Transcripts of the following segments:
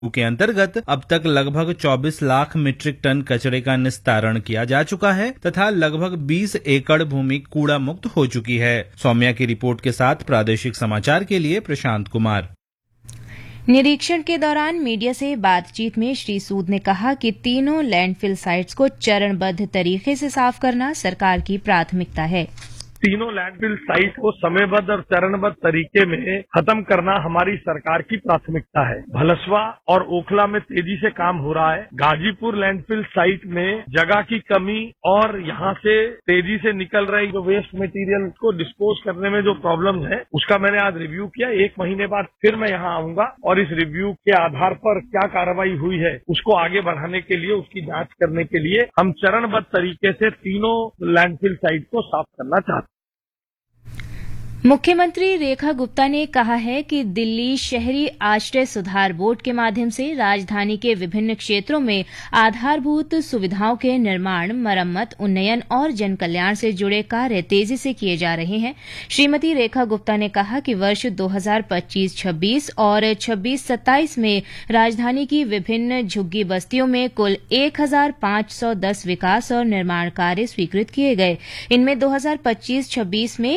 के अंतर्गत अब तक लगभग 24 लाख मीट्रिक टन कचरे का निस्तारण किया जा चुका है तथा लगभग 20 एकड़ भूमि कूड़ा मुक्त हो चुकी है। सौम्या की रिपोर्ट के साथ प्रादेशिक समाचार के लिए प्रशांत कुमार। निरीक्षण के दौरान मीडिया से बातचीत में श्री सूद ने कहा कि तीनों लैंडफिल साइट्स को चरणबद्ध तरीके से साफ करना सरकार की प्राथमिकता है। तीनों लैंडफिल साइट को समयबद्ध और चरणबद्ध तरीके में खत्म करना हमारी सरकार की प्राथमिकता है। भलसवा और ओखला में तेजी से काम हो रहा है। गाजीपुर लैंडफिल साइट में जगह की कमी और यहाँ से तेजी से निकल रही जो वेस्ट मटेरियल को डिस्पोज करने में जो प्रॉब्लम है उसका मैंने आज रिव्यू किया। 1 महीने बाद फिर मैं यहाँ आऊंगा और इस रिव्यू के आधार पर क्या कार्रवाई हुई है उसको आगे बढ़ाने के लिए, उसकी जांच करने के लिए हम चरणबद्ध तरीके से तीनों लैंडफिल साइट को साफ करना चाहते हैं। मुख्यमंत्री रेखा गुप्ता ने कहा है कि दिल्ली शहरी आश्रय सुधार बोर्ड के माध्यम से राजधानी के विभिन्न क्षेत्रों में आधारभूत सुविधाओं के निर्माण, मरम्मत, उन्नयन और जन कल्याण से जुड़े कार्य तेजी से किए जा रहे हैं। श्रीमती रेखा गुप्ता ने कहा कि वर्ष 2025-26 और 26-27 में राजधानी की विभिन्न झुग्गी बस्तियों में कुल 1510 विकास और निर्माण कार्य स्वीकृत किए गए। इनमें 2025-26 में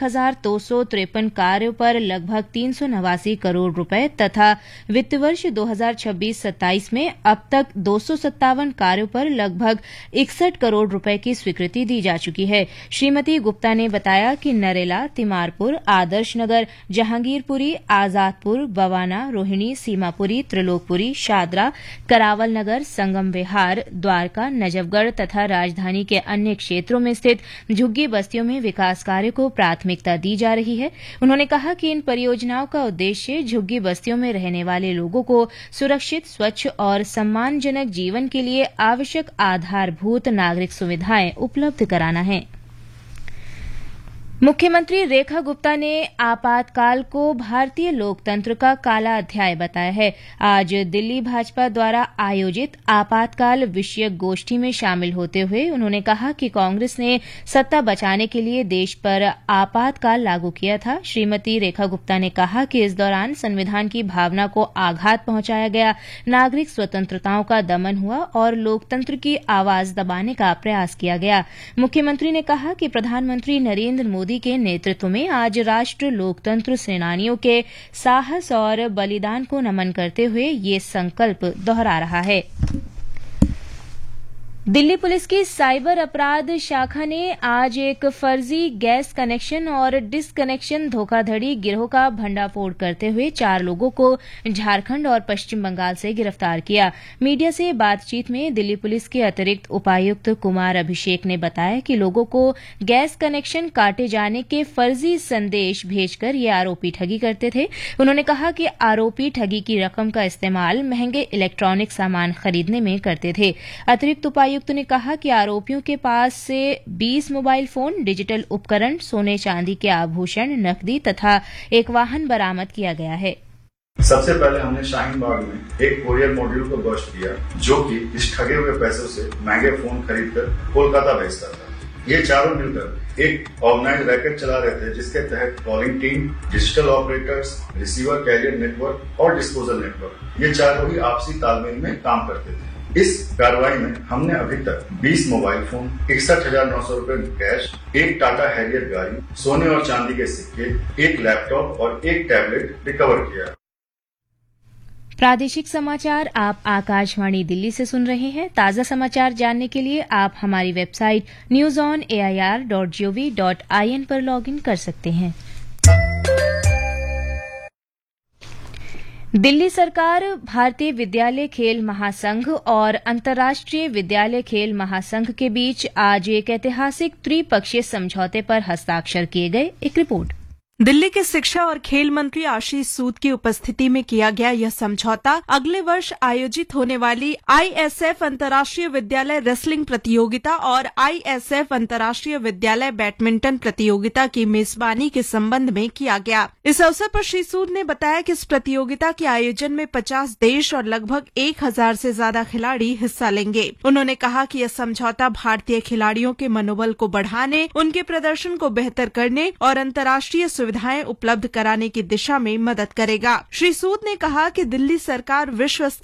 1253 कार्यों पर लगभग 389 करोड़ रुपए तथा वित्त वर्ष 2026-27 में अब तक 257 कार्यों पर लगभग 61 करोड़ रुपए की स्वीकृति दी जा चुकी है। श्रीमती गुप्ता ने बताया कि नरेला, तिमारपुर, आदर्श नगर, जहांगीरपुरी, आजादपुर, बवाना, रोहिणी, सीमापुरी, त्रिलोकपुरी, शादरा, करावल नगर, संगम विहार, द्वारका, नजफगढ़ तथा राजधानी के अन्य क्षेत्रों में स्थित झुग्गी बस्तियों में विकास कार्य को प्राथमिकता दी जा रही है। उन्होंने कहा कि इन परियोजनाओं का उद्देश्य झुग्गी बस्तियों में रहने वाले लोगों को सुरक्षित, स्वच्छ और सम्मानजनक जीवन के लिए आवश्यक आधारभूत नागरिक सुविधाएं उपलब्ध कराना है। मुख्यमंत्री रेखा गुप्ता ने आपातकाल को भारतीय लोकतंत्र का काला अध्याय बताया है। आज दिल्ली भाजपा द्वारा आयोजित आपातकाल विषयक गोष्ठी में शामिल होते हुए उन्होंने कहा कि कांग्रेस ने सत्ता बचाने के लिए देश पर आपातकाल लागू किया था। श्रीमती रेखा गुप्ता ने कहा कि इस दौरान संविधान की भावना को आघात पहुंचाया गया, नागरिक स्वतंत्रताओं का दमन हुआ और लोकतंत्र की आवाज दबाने का प्रयास किया गया। मुख्यमंत्री ने कहा कि प्रधानमंत्री नरेंद्र मोदी के नेतृत्व में आज राष्ट्र लोकतंत्र सेनानियों के साहस और बलिदान को नमन करते हुए ये संकल्प दोहरा रहा है। दिल्ली पुलिस की साइबर अपराध शाखा ने आज एक फर्जी गैस कनेक्शन और डिसकनेक्शन धोखाधड़ी गिरोह का भंडाफोड़ करते हुए 4 लोगों को झारखंड और पश्चिम बंगाल से गिरफ्तार किया। मीडिया से बातचीत में दिल्ली पुलिस के अतिरिक्त उपायुक्त कुमार अभिषेक ने बताया कि लोगों को गैस कनेक्शन काटे जाने के फर्जी संदेश भेजकर ये आरोपी ठगी करते थे। उन्होंने कहा कि आरोपी ठगी की रकम का इस्तेमाल महंगे इलेक्ट्रॉनिक सामान खरीदने में करते थे। अतिरिक्त उपायुक्त ने कहा कि आरोपियों के पास से 20 मोबाइल फोन, डिजिटल उपकरण, सोने चांदी के आभूषण, नकदी तथा एक वाहन बरामद किया गया है। सबसे पहले हमने शाहीन बाग में एक कोरियर मॉड्यूल को बस्ट किया जो कि इस ठगे हुए पैसों से महंगे फोन खरीदकर कोलकाता भेजता था। ये चारों मिलकर एक ऑर्गेनाइज्ड रैकेट चला रहे थे जिसके तहत calling team, digital operators, receiver career network और डिस्पोजल नेटवर्क, ये चारों ही आपसी तालमेल में काम करते थे। इस कार्रवाई में हमने अभी तक 20 मोबाइल फोन, 61,900 रुपए कैश, एक टाटा हैरियर गाड़ी, सोने और चांदी के सिक्के, एक लैपटॉप और एक टैबलेट रिकवर किया। प्रादेशिक समाचार आप आकाशवाणी दिल्ली से सुन रहे हैं। ताजा समाचार जानने के लिए आप हमारी वेबसाइट newsonair.gov.in पर लॉगिन कर सकते हैं। दिल्ली सरकार भारतीय विद्यालय खेल महासंघ और अंतर्राष्ट्रीय विद्यालय खेल महासंघ के बीच आज एक ऐतिहासिक त्रिपक्षीय समझौते पर हस्ताक्षर किए गए। एक रिपोर्ट। दिल्ली के शिक्षा और खेल मंत्री आशीष सूद की उपस्थिति में किया गया यह समझौता अगले वर्ष आयोजित होने वाली आईएसएफ अंतर्राष्ट्रीय विद्यालय रेसलिंग प्रतियोगिता और आईएसएफ अंतर्राष्ट्रीय विद्यालय बैडमिंटन प्रतियोगिता की मेजबानी के संबंध में किया गया। इस अवसर पर श्री सूद ने बताया कि इस प्रतियोगिता के आयोजन में 50 देश और लगभग 1000 से ज्यादा खिलाड़ी हिस्सा लेंगे। उन्होंने कहा कि यह समझौता भारतीय खिलाड़ियों के मनोबल को बढ़ाने, उनके प्रदर्शन को बेहतर करने और अंतर्राष्ट्रीय सुविधाएं उपलब्ध कराने की दिशा में मदद करेगा। श्री सूद ने कहा कि दिल्ली सरकार विश्व